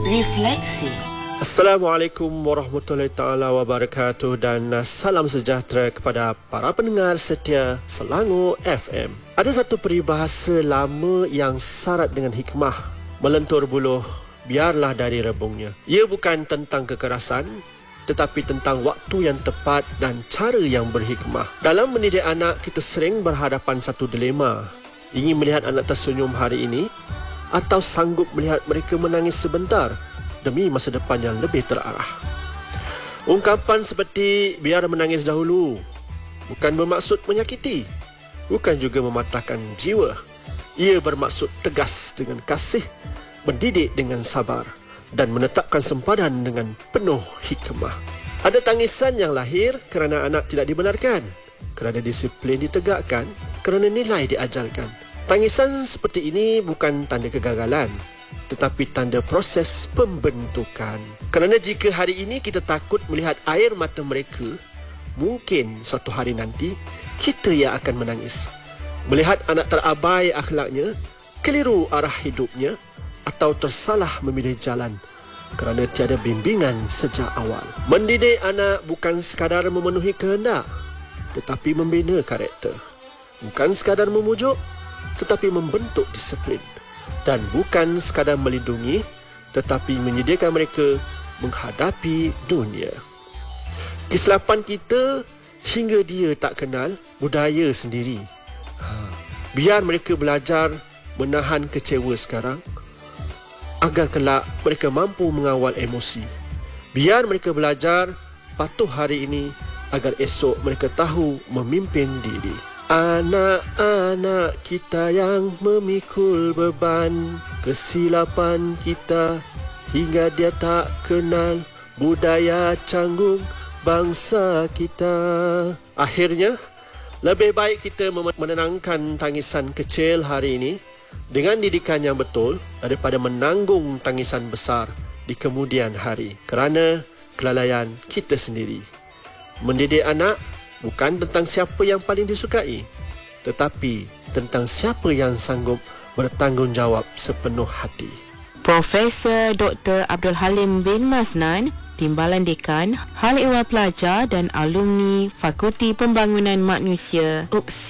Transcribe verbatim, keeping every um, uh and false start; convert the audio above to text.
Refleksi. Assalamualaikum warahmatullahi taala wabarakatuh dan salam sejahtera kepada para pendengar setia Selangor F M. Ada satu peribahasa lama yang syarat dengan hikmah. Melentur buluh, biarlah dari rebungnya. Ia bukan tentang kekerasan, tetapi tentang waktu yang tepat dan cara yang berhikmah. Dalam mendidik anak, kita sering berhadapan satu dilema. Ingin melihat anak tersenyum hari ini atau sanggup melihat mereka menangis sebentar demi masa depan yang lebih terarah. Ungkapan seperti biar menangis dahulu bukan bermaksud menyakiti, bukan juga mematahkan jiwa. Ia bermaksud tegas dengan kasih, mendidik dengan sabar dan menetapkan sempadan dengan penuh hikmah. Ada tangisan yang lahir kerana anak tidak dibenarkan, kerana disiplin ditegakkan, kerana nilai diajarkan. Tangisan seperti ini bukan tanda kegagalan, tetapi tanda proses pembentukan. Kerana jika hari ini kita takut melihat air mata mereka, mungkin suatu hari nanti kita yang akan menangis. Melihat anak terabai akhlaknya, keliru arah hidupnya, atau tersalah memilih jalan kerana tiada bimbingan sejak awal. Mendidik anak bukan sekadar memenuhi kehendak, tetapi membina karakter. Bukan sekadar memujuk, tetapi membentuk disiplin. Dan bukan sekadar melindungi, tetapi menyediakan mereka menghadapi dunia. Kesilapan kita hingga dia tak kenal budaya sendiri. Biar mereka belajar menahan kecewa sekarang, agar kelak mereka mampu mengawal emosi. Biar mereka belajar patuh hari ini, agar esok mereka tahu memimpin diri. Anak-anak kita yang memikul beban kesilapan kita, hingga dia tak kenal budaya canggung bangsa kita. Akhirnya, lebih baik kita menenangkan tangisan kecil hari ini dengan didikan yang betul daripada menanggung tangisan besar di kemudian hari kerana kelalaian kita sendiri. Mendidik anak bukan tentang siapa yang paling disukai, tetapi tentang siapa yang sanggup bertanggungjawab sepenuh hati. Profesor Doktor Abdul Halim bin Masnan, Timbalan Dekan, Hal Ehwal Pelajar dan Alumni Fakulti Pembangunan Manusia U P S I.